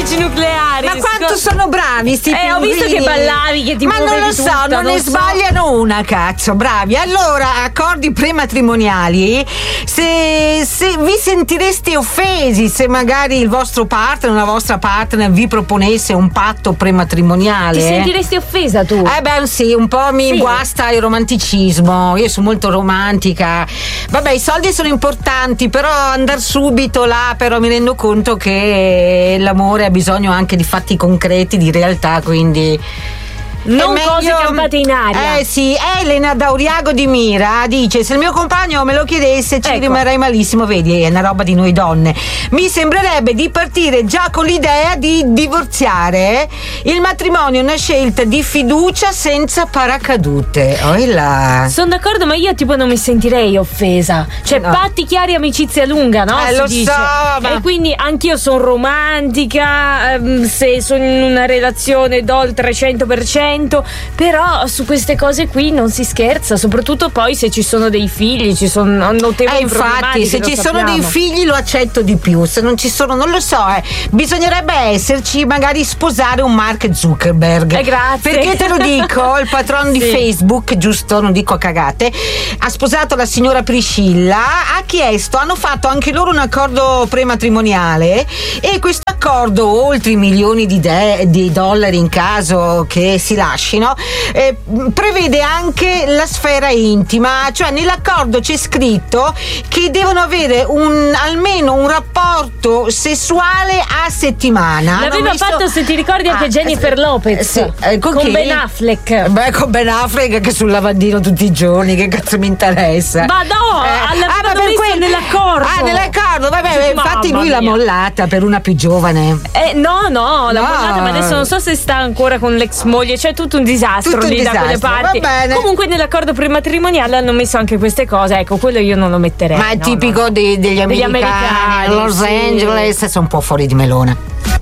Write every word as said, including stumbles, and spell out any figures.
fornaci nucleari. Ma quanto sono bravi sti Eh, ho visto che ballavi, che ti Ma non lo muovevi so, tutta, non ne so. sbagliano una, cazzo, bravi. Allora, accordi prematrimoniali, se, se vi sentireste offesi se magari il vostro partner o la vostra partner vi proponesse un patto prematrimoniale? Ti sentiresti offesa tu? Eh beh sì, un po' mi Sì. guasta il romanticismo, io sono molto romantica. Vabbè, i soldi sono importanti, però andare subito là, però mi rendo conto che l'amore ha bisogno anche di fatti concreti, di realtà, quindi Non è cose meglio- campate in aria. Eh sì, Elena da Oriago di Mira dice: se il mio compagno me lo chiedesse ci Ecco. rimarrei malissimo. Vedi, è una roba di noi donne. Mi sembrerebbe di partire già con l'idea di divorziare. Il matrimonio è una scelta di fiducia senza paracadute. Oh là. Sono d'accordo, ma io tipo non mi sentirei offesa. Cioè, No. patti chiari, amicizia lunga, no? Eh, Si lo dice. so, ma- E quindi anch'io sono romantica, ehm, se sono in una relazione do il trecento per cento, però su queste cose qui non si scherza, soprattutto poi se ci sono dei figli, ci sono notevoli Eh, infatti, problematiche, se lo ci sono sappiamo. dei figli lo accetto di più, se non ci sono, non lo so, eh. Bisognerebbe esserci, magari sposare un Mark Zuckerberg. Eh, grazie. Perché te lo dico, il patrono di Sì. Facebook, giusto, non dico a cagate, ha sposato la signora Priscilla, ha chiesto, hanno fatto anche loro un accordo prematrimoniale e questo accordo, oltre i milioni di, de- di dollari in caso che si lasciano, eh, prevede anche la sfera intima, cioè nell'accordo c'è scritto che devono avere un, almeno un rapporto sessuale a settimana. Hanno L'aveva messo- fatto, se ti ricordi, anche Ah, Jennifer eh, Lopez, sì, eh, con con chi? Ben Affleck. Beh, con Ben Affleck che sul lavandino tutti i giorni, che cazzo mi interessa? Ma no, l'avevano ma per messo quel- nell'accordo. Ah, nell'accordo, vabbè, Mamma infatti lui l'ha mia. mollata per una più giovane. Eh, no, no, l'ha No. mollata, ma adesso non so se sta ancora con l'ex moglie, c'è tutto un disastro Tutto un lì da quelle disastro, parti. va bene. Comunque nell'accordo prematrimoniale hanno messo anche queste cose, ecco, quello io non lo metterei. Ma è no, tipico no. degli americani, americani, Los sì. Angeles, sono un po' fuori di melone.